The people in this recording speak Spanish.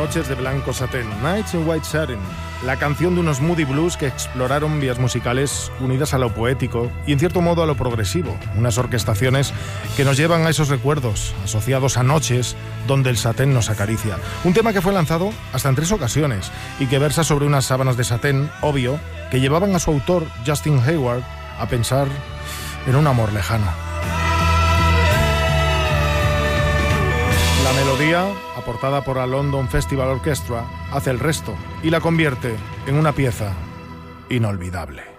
Noches de blanco satén, Nights in White Satin, la canción de unos moody blues que exploraron vías musicales unidas a lo poético y en cierto modo a lo progresivo, unas orquestaciones que nos llevan a esos recuerdos asociados a noches donde el satén nos acaricia. Un tema que fue lanzado hasta en 3 ocasiones y que versa sobre unas sábanas de satén, obvio, que llevaban a su autor, Justin Hayward, a pensar en un amor lejano. La melodía, aportada por la London Festival Orchestra, hace el resto y la convierte en una pieza inolvidable.